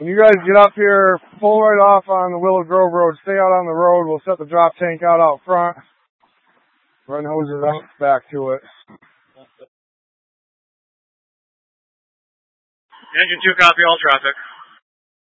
When you guys get up here, pull right off on the Willow Grove Road. Stay out on the road. We'll set the drop tank out front. Run hoses out back to it. Engine 2, copy all traffic.